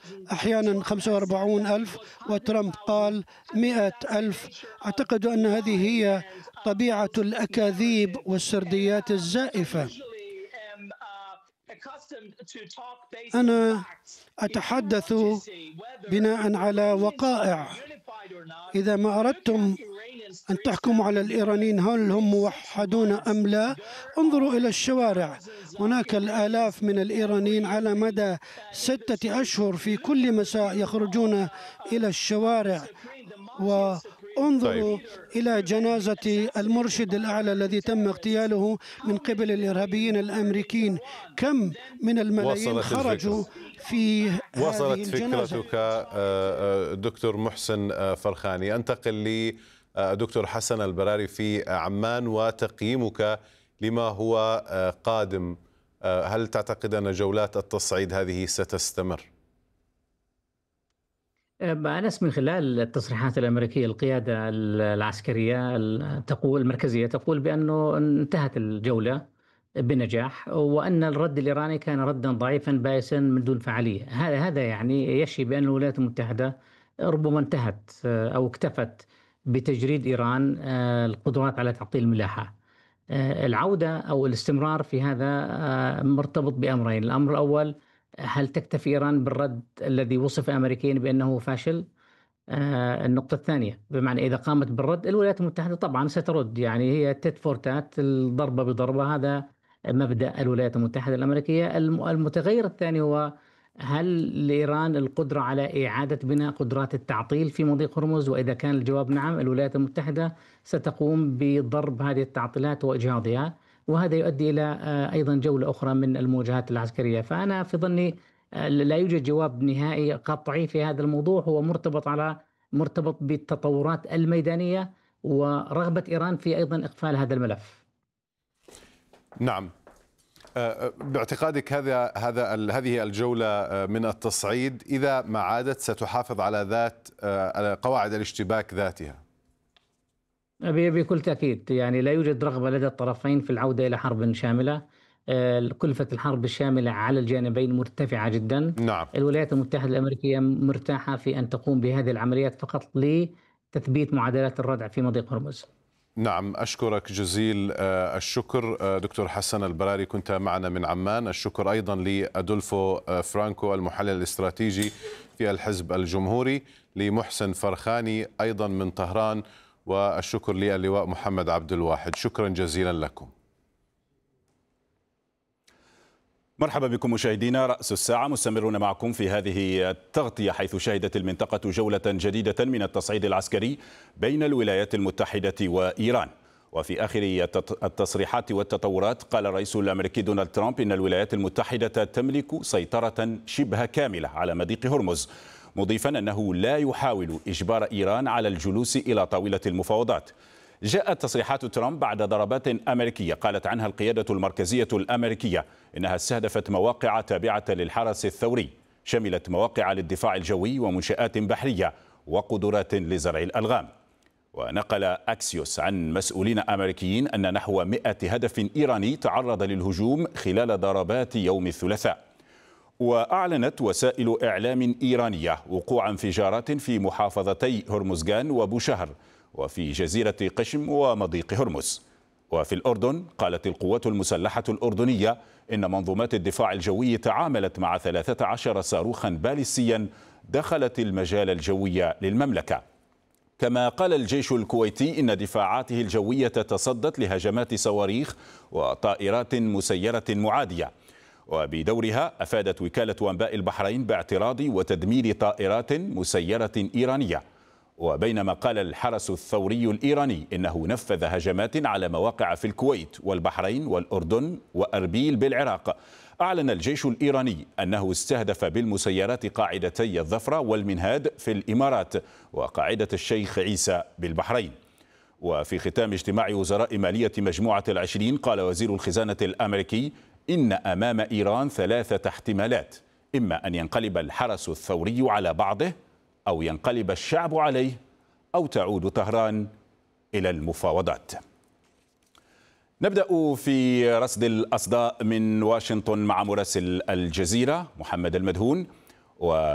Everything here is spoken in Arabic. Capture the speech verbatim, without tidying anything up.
أحيانا خمسة وأربعين ألف، وترامب قال مئة ألف. أعتقد أن هذه هي طبيعة الأكاذيب والسرديات الزائفة. أنا أتحدث بناء على وقائع. إذا ما أردتم أن تحكموا على الإيرانيين هل هم موحدون أم لا، انظروا إلى الشوارع. هناك الآلاف من الإيرانيين على مدى ستة أشهر في كل مساء يخرجون إلى الشوارع. وانظروا طيب. إلى جنازة المرشد الأعلى الذي تم اغتياله من قبل الإرهابيين الأمريكيين. كم من الملايين خرجوا في وصلت هذه الجنازة. فكرتك دكتور محسن فرخاني. أنتقل لدكتور حسن البراري في عمان وتقييمك لما هو قادم. هل تعتقد أن جولات التصعيد هذه ستستمر؟ أنس، من خلال التصريحات الأمريكية القيادة العسكرية تقول المركزية تقول بأنه انتهت الجولة بنجاح، وأن الرد الإيراني كان ردا ضعيفا بائسا من دون فعالية. هذا هذا يعني يشي بأن الولايات المتحدة ربما انتهت أو اكتفت بتجريد إيران القدرات على تعطيل الملاحة. العودة أو الاستمرار في هذا مرتبط بأمرين. الأمر الأول، هل تكتفي إيران بالرد الذي وصف أمريكيا بأنه فاشل؟ آه النقطة الثانية، بمعنى إذا قامت بالرد الولايات المتحدة طبعا سترد، يعني هي تيت فور تات، الضربة بضربة. هذا مبدأ الولايات المتحدة الأمريكية. المتغير الثاني هو هل لإيران القدرة على إعادة بناء قدرات التعطيل في مضيق هرمز؟ وإذا كان الجواب نعم، الولايات المتحدة ستقوم بضرب هذه التعطيلات وإجهاضها، وهذا يؤدي إلى أيضا جولة أخرى من المواجهات العسكرية. فأنا في ظني لا يوجد جواب نهائي قطعي في هذا الموضوع، هو مرتبط على مرتبط بالتطورات الميدانية ورغبة إيران في أيضا إقفال هذا الملف. نعم. باعتقادك هذا هذا هذه الجولة من التصعيد إذا ما عادت ستحافظ على ذات قواعد الاشتباك ذاتها؟ بكل تأكيد، يعني لا يوجد رغبة لدى الطرفين في العودة إلى حرب شاملة. كلفة الحرب الشاملة على الجانبين مرتفعة جدا. نعم. الولايات المتحدة الأمريكية مرتاحة في أن تقوم بهذه العمليات فقط لتثبيت معادلات الردع في مضيق هرمز. نعم، أشكرك جزيل الشكر دكتور حسن البراري، كنت معنا من عمان. الشكر أيضا لأدولفو فرانكو المحلل الاستراتيجي في الحزب الجمهوري، لمحسن فرخاني أيضا من طهران، والشكر للواء محمد عبد الواحد. شكرا جزيلا لكم. مرحبا بكم مشاهدينا. رأس الساعة مستمرون معكم في هذه التغطية، حيث شهدت المنطقة جولة جديدة من التصعيد العسكري بين الولايات المتحدة وإيران. وفي آخر التصريحات والتطورات قال الرئيس الأمريكي دونالد ترامب إن الولايات المتحدة تملك سيطرة شبه كاملة على مضيق هرمز، مضيفا أنه لا يحاول إجبار إيران على الجلوس إلى طاولة المفاوضات. جاءت تصريحات ترامب بعد ضربات أمريكية قالت عنها القيادة المركزية الأمريكية إنها استهدفت مواقع تابعة للحرس الثوري، شملت مواقع للدفاع الجوي ومنشآت بحرية وقدرات لزرع الألغام. ونقل أكسيوس عن مسؤولين أمريكيين أن نحو مئة هدف إيراني تعرض للهجوم خلال ضربات يوم الثلاثاء. وأعلنت وسائل إعلام إيرانية وقوع انفجارات في محافظتي هرمزغان وبوشهر، وفي جزيرة قشم ومضيق هرمز. وفي الأردن قالت القوات المسلحة الأردنية إن منظومات الدفاع الجوي تعاملت مع ثلاثة عشر صاروخا باليستيا دخلت المجال الجوي للمملكة. كما قال الجيش الكويتي إن دفاعاته الجوية تصدت لهجمات صواريخ وطائرات مسيرة معادية. وبدورها أفادت وكالة أنباء البحرين باعتراض وتدمير طائرات مسيرة إيرانية. وبينما قال الحرس الثوري الإيراني إنه نفذ هجمات على مواقع في الكويت والبحرين والأردن وأربيل بالعراق، أعلن الجيش الإيراني أنه استهدف بالمسيرات قاعدتي الظفرة والمنهاد في الإمارات وقاعدة الشيخ عيسى بالبحرين. وفي ختام اجتماع وزراء مالية مجموعة العشرين قال وزير الخزانة الأمريكي إن أمام إيران ثلاثة احتمالات، إما أن ينقلب الحرس الثوري على بعضه، أو ينقلب الشعب عليه، أو تعود طهران إلى المفاوضات. نبدأ في رصد الأصداء من واشنطن مع مراسل الجزيرة محمد المدهون. و